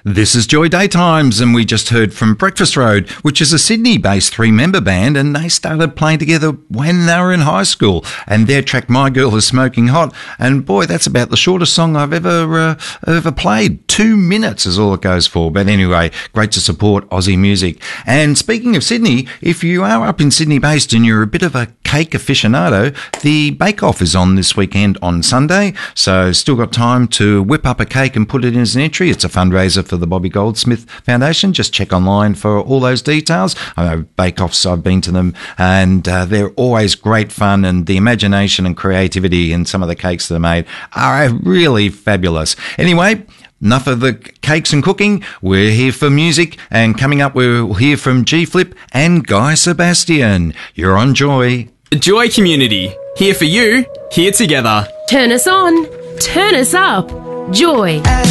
This is Joy Daytimes, and we just heard from Breakfast Road, which is a Sydney-based three-member band, and they started playing together when they were in high school. And their track, My Girl Is Smoking Hot, and boy, that's about the shortest song I've ever played. 2 minutes is all it goes for. But anyway, great to support Aussie music. And speaking of Sydney, if you are up in Sydney-based and you're a bit of a cake aficionado, the Bake Off is on this weekend on Sunday, so still got time to whip up a cake and put it in as an entry. It's a fundraiser for the Bobby Goldsmith Foundation. Just check online for all those details. I know Bake Offs, I've been to them, and they're always great fun, and the imagination and creativity in some of the cakes that are made are really fabulous. Anyway, enough of the cakes and cooking. We're here for music, and coming up we'll hear from G Flip and Guy Sebastian. You're on Joy. The Joy community, here for you, here together. Turn us on, turn us up. Joy.